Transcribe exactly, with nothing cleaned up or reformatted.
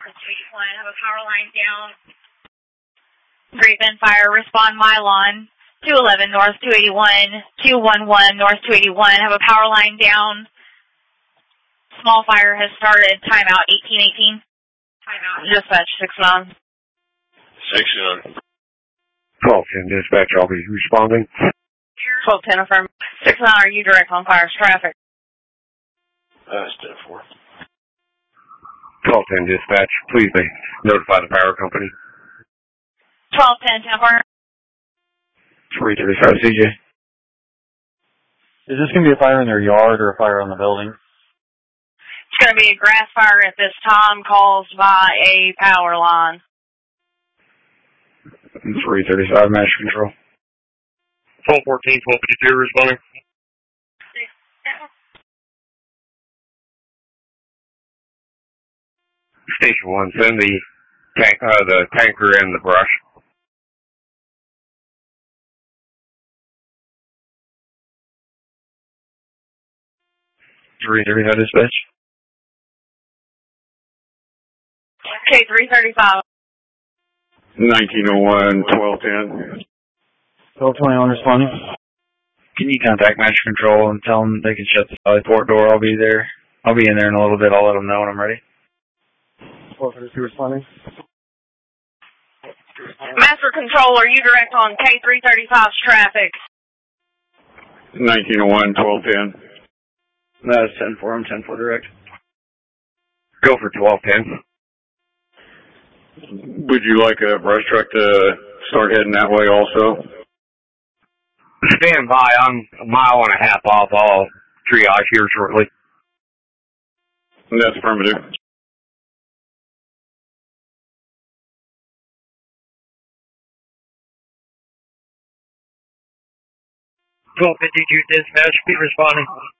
one, have a power line down. Great Bend Fire, respond Mylon. two eleven North two eighty-one, two eleven North two eighty-one, have a power line down. Small fire has started, timeout eighteen eighteen. Timeout, dispatch six nine. six nine. twelve ten, dispatch, I'll be responding. twelve ten, affirm. six nine, are you direct on fire's traffic? That's ten four. twelve ten, dispatch, please notify the power company. twelve ten, ten four. three thirty-five C J. Is this going to be a fire in their yard or a fire on the building? It's going to be a grass fire at this time caused by a power line. three thirty-five, master control. twelve fourteen, twelve fifty-two, responding. Station one, send the tank, uh, the tanker and the brush. three thirty-five, dispatch. Okay, three thirty-five. nineteen oh one, twelve ten. twelve twenty-one responding. Can you contact master control and tell them they can shut the side port door? I'll be there. I'll be in there in a little bit. I'll let them know when I'm ready. twelve thirty-two responding. Master Control, are you direct on K three thirty-five's traffic? nineteen oh one, twelve ten. That's ten four. I'm ten four direct. Go for twelve ten. Would you like a brush truck to start heading that way also? Stand by. I'm a mile and a half off. I'll triage here shortly. That's affirmative. twelve fifty-two, dispatch, be responding.